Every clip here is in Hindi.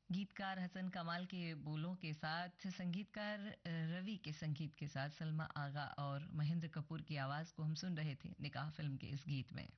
गीतकार हसन कमाल के बोलों के साथ संगीतकार रवि के संगीत के साथ सलमा आगा और महेंद्र कपूर की आवाज को हम सुन रहे थे निकाह फिल्म के इस गीत में।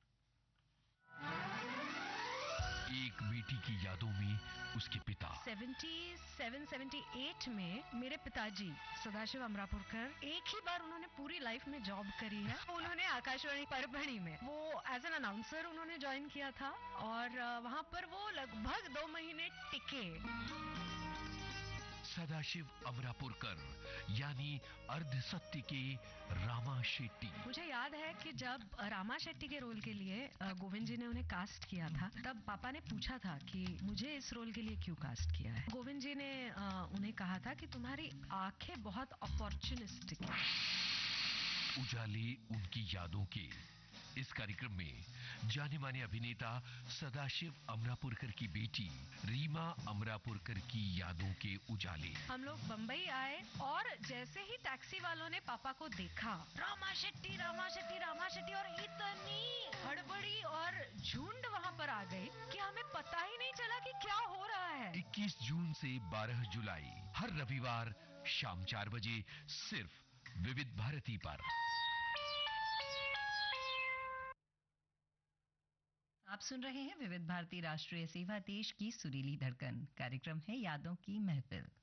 एक बेटी की यादों में उसके पिता 77-78 में मेरे पिताजी सदाशिव अमरापुरकर एक ही बार उन्होंने पूरी लाइफ में जॉब करी है। उन्होंने आकाशवाणी परभणी में वो एज एन अनाउंसर उन्होंने ज्वाइन किया था और वहां पर वो लगभग 2 महीने टिके। सदाशिव अमरापुरकर यानी अर्ध सत्य के रामा शेट्टी। मुझे याद है कि जब रामा शेट्टी के रोल के लिए गोविंद जी ने उन्हें कास्ट किया था, तब पापा ने पूछा था कि मुझे इस रोल के लिए क्यों कास्ट किया है। गोविंद जी ने उन्हें कहा था कि तुम्हारी आंखें बहुत अपॉर्चुनिस्टिक हैं। उजाले उनकी यादों के इस कार्यक्रम में जाने माने अभिनेता सदाशिव अमरापुरकर की बेटी रीमा अमरापुरकर की यादों के उजाले। हम लोग बंबई आए और जैसे ही टैक्सी वालों ने पापा को देखा, रामा शेट्टी रामा शेट्टी रामा शेट्टी, और इतनी हड़बड़ी और झुंड वहां पर आ गई कि हमें पता ही नहीं चला कि क्या हो रहा है। 21 जून से 12 जुलाई हर रविवार शाम 4 बजे सिर्फ विविध भारती पर। आप सुन रहे हैं विविध भारती राष्ट्रीय सेवा, देश की सुरीली धड़कन। कार्यक्रम है यादों की महफिल।